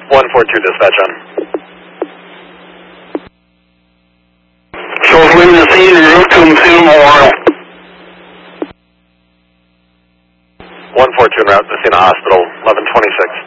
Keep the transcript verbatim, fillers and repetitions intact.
one four two dispatch on. So leaving the scene and route to Messina Memorial. one four two en route, Messina Hospital, eleven twenty-six.